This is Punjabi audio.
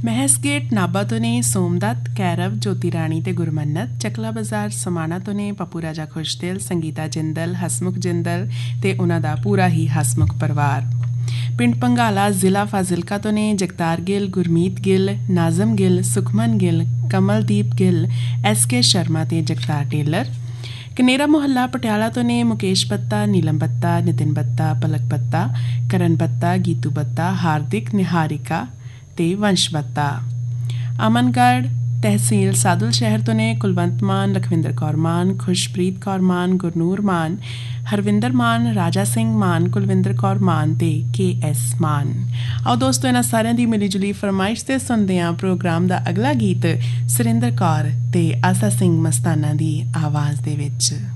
ਮਹਿਸਗੇਟ ਨਾਭਾ ਤੋਂ ਨੇ ਸੋਮਦੱਤ, ਕੈਰਵ, ਜੋਤੀ ਰਾਣੀ ਤੇ ਗੁਰਮੰਨਤ। ਚਕਲਾ ਬਾਜ਼ਾਰ ਸਮਾਣਾ ਤੋਂ ਨੇ ਪੱਪੂ ਰਾਜਾ ਖੁਸ਼ਦਿਲ, ਸੰਗੀਤਾ ਜਿੰਦਲ, ਹਸਮੁਖ ਜਿੰਦਲ ਤੇ ਉਹਨਾਂ ਦਾ ਪੂਰਾ ਹੀ ਹਸਮੁਖ ਪਰਿਵਾਰ। ਪਿੰਡ ਭੰਗਾਲਾ ਜ਼ਿਲ੍ਹਾ ਫਾਜ਼ਿਲਕਾ ਤੋਂ ਨੇ ਜਗਤਾਰ ਗਿੱਲ, ਗੁਰਮੀਤ ਗਿੱਲ, ਨਾਜ਼ਮ ਗਿੱਲ, ਸੁਖਮਨ ਗਿੱਲ, ਕਮਲਦੀਪ ਗਿੱਲ, SK ਸ਼ਰਮਾ ਤੇ ਜਗਤਾਰ ਟੇਲਰ। ਕਨੇਰਾ ਮੁਹੱਲਾ ਪਟਿਆਲਾ ਤੋਂ ਨੇ ਮੁਕੇਸ਼ ਬੱਤਾ, ਨੀਲਮ ਬੱਤਾ, ਨਿਤਿਨ ਬੱਤਾ, ਪਲਕ ਬੱਤਾ, ਕਰਨ ਬੱਤਾ, ਗੀਤੂ ਬੱਤਾ, ਹਾਰਦਿਕ, ਨਿਹਾਰਿਕਾ ਤੇ ਵੰਸ਼ ਬੱਤਾ। ਅਮਨਗੜ੍ਹ ਤਹਿਸੀਲ ਸਾਦੁਲ ਸ਼ਹਿਰ ਤੋਂ ਨੇ ਕੁਲਵੰਤ ਮਾਨ, ਲਖਵਿੰਦਰ ਕੌਰ ਮਾਨ, ਖੁਸ਼ਪ੍ਰੀਤ ਕੌਰ ਮਾਨ, ਗੁਰਨੂਰ ਮਾਨ, ਹਰਵਿੰਦਰ ਮਾਨ, ਰਾਜਾ ਸਿੰਘ ਮਾਨ, ਕੁਲਵਿੰਦਰ ਕੌਰ ਮਾਨ ਤੇ KS ਮਾਨ। ਆਓ ਦੋਸਤੋ, ਇਹਨਾਂ ਸਾਰਿਆਂ ਦੀ ਮਿਲੀ ਜੁਲੀ ਫਰਮਾਇਸ਼ ਤੇ ਸੁਣਦੇ ਹਾਂ ਪ੍ਰੋਗਰਾਮ ਦਾ ਅਗਲਾ ਗੀਤ ਸੁਰਿੰਦਰ ਕੌਰ ਤੇ ਆਸਾ ਸਿੰਘ ਮਸਤਾਨਾ ਦੀ ਆਵਾਜ਼ ਦੇ ਵਿੱਚ।